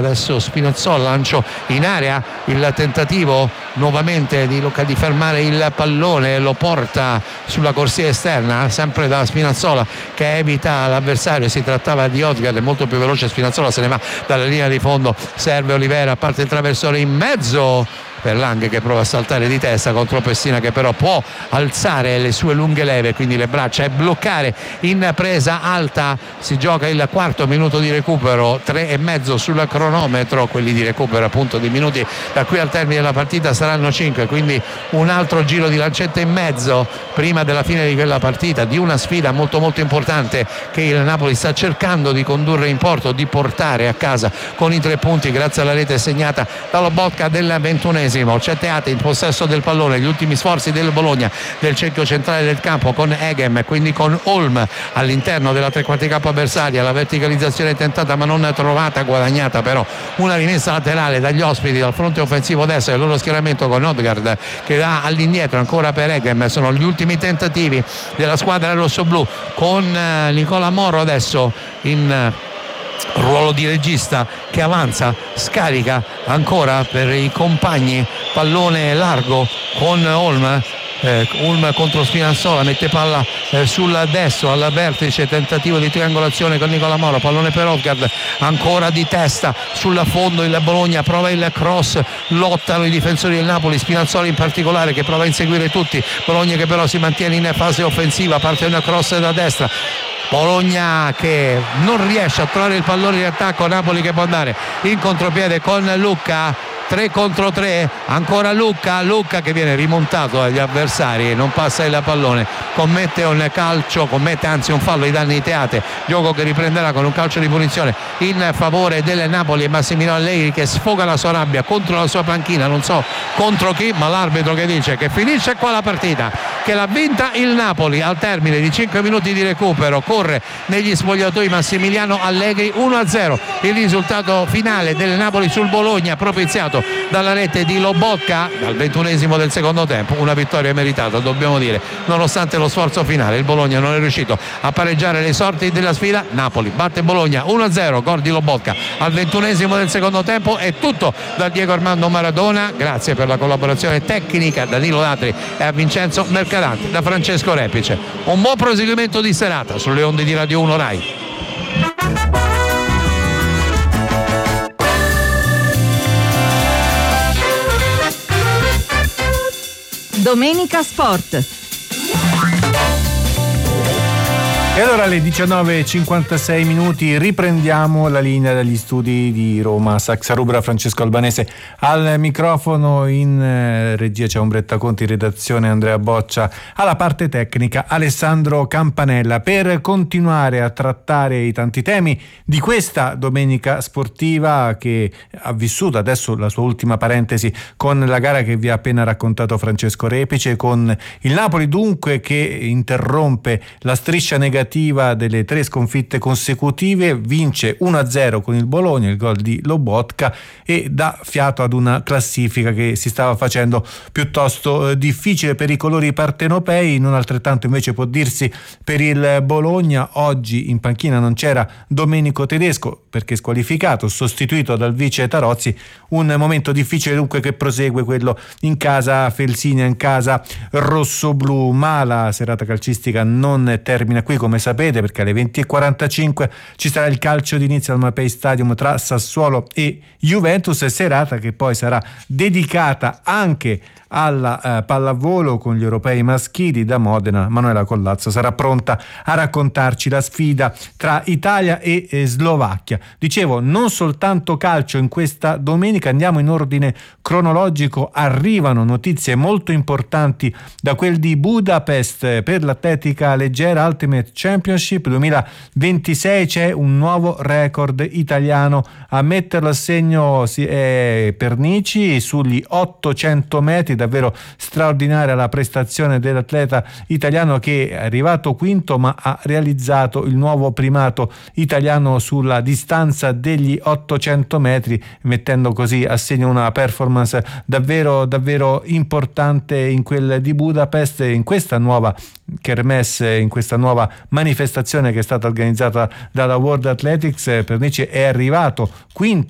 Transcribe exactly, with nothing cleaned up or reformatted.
adesso Spinazzola, lancio in area, il tentativo nuovamente di, di fermare il pallone, lo porta sulla corsia esterna sempre da Spinazzola che evita l'avversario. Si trattava di Odegaard, molto più veloce Spinazzola, se ne va dalla linea di fondo, serve Olivera, parte il traversone in mezzo per Lang che prova a saltare di testa contro Pessina, che però può alzare le sue lunghe leve, quindi le braccia, e bloccare in presa alta. Si gioca il quarto minuto di recupero, tre e mezzo sul cronometro, quelli di recupero appunto di minuti da qui al termine della partita saranno cinque, quindi un altro giro di lancetta in mezzo prima della fine di quella partita, di una sfida molto molto importante che il Napoli sta cercando di condurre in porto, di portare a casa con i tre punti grazie alla rete segnata dallo Lobotka del ventunesimo. C'è Teate in possesso del pallone, gli ultimi sforzi del Bologna del cerchio centrale del campo con Eghem, quindi con Holm all'interno della tre quarti campo avversaria, la verticalizzazione tentata ma non trovata, guadagnata però una rimessa laterale dagli ospiti dal fronte offensivo destro, il loro schieramento con Odegaard che va all'indietro ancora per Eghem. Sono gli ultimi tentativi della squadra rossoblù con Nicola Moro adesso in ruolo di regista che avanza, scarica ancora per i compagni, pallone largo con Holm. Eh, Ulm contro Spinazzola, mette palla eh, sul destro al vertice, tentativo di triangolazione con Nicola Moro, pallone per Odegaard, ancora di testa sul fondo il Bologna, prova il cross, lottano i difensori del Napoli, Spinazzola in particolare che prova a inseguire tutti, Bologna che però si mantiene in fase offensiva, parte un cross da destra, Bologna che non riesce a trovare il pallone di attacco, Napoli che può andare in contropiede con Lucca, tre contro tre, ancora Lucca, Lucca che viene rimontato dagli avversari, non passa il pallone, commette un calcio, commette anzi un fallo ai danni di Teate, gioco che riprenderà con un calcio di punizione in favore del Napoli e Massimiliano Allegri che sfoga la sua rabbia contro la sua panchina, non so contro chi, ma l'arbitro che dice che finisce qua la partita, che l'ha vinta il Napoli al termine di cinque minuti di recupero. Corre negli spogliatoi Massimiliano Allegri, uno a zero il risultato finale del Napoli sul Bologna, propiziato dalla rete di Lobotka dal ventunesimo del secondo tempo. Una vittoria meritata, dobbiamo dire, nonostante lo sforzo finale. Il Bologna non è riuscito a pareggiare le sorti della sfida. Napoli batte Bologna uno a zero, gol di Lobotka al ventunesimo del secondo tempo. È tutto da Diego Armando Maradona, grazie per la collaborazione tecnica da Danilo Latri e a Vincenzo Mercadante, da Francesco Repice. Un buon proseguimento di serata sulle onde di Radio uno Rai. Domenica Sport. E allora alle diciannove e cinquantasei minuti riprendiamo la linea dagli studi di Roma. Saxa Rubra, Francesco Albanese al microfono, in eh, regia c'è Ombretta Conti, redazione Andrea Boccia, alla parte tecnica Alessandro Campanella, per continuare a trattare i tanti temi di questa domenica sportiva che ha vissuto adesso la sua ultima parentesi con la gara che vi ha appena raccontato Francesco Repice, con il Napoli dunque che interrompe la striscia negativa delle tre sconfitte consecutive, vince uno a zero con il Bologna, il gol di Lobotka, e dà fiato ad una classifica che si stava facendo piuttosto eh, difficile per i colori partenopei. Non altrettanto invece può dirsi per il Bologna. Oggi in panchina non c'era Domenico Tedesco perché squalificato, sostituito dal vice Tarozzi. Un momento difficile dunque che prosegue quello in casa Felsinia, in casa rossoblù, ma la serata calcistica non termina qui, come sapete, perché alle venti e quarantacinque ci sarà il calcio d'inizio al Mapei Stadium tra Sassuolo e Juventus, serata che poi sarà dedicata anche alla eh, pallavolo con gli europei maschili. Da Modena Manuela Collazzo sarà pronta a raccontarci la sfida tra Italia e eh, Slovacchia. Dicevo, non soltanto calcio in questa domenica, andiamo in ordine cronologico, arrivano notizie molto importanti da quel di Budapest per l'atletica leggera Ultimate Championship duemilaventisei. C'è un nuovo record italiano a metterlo a segno, si è Pernici sugli ottocento metri. Davvero straordinaria la prestazione dell'atleta italiano che è arrivato quinto ma ha realizzato il nuovo primato italiano sulla distanza degli ottocento metri, mettendo così a segno una performance davvero davvero importante in quel di Budapest, in questa nuova kermesse, in questa nuova manifestazione che è stata organizzata dalla World Athletics. Pernici è arrivato quinto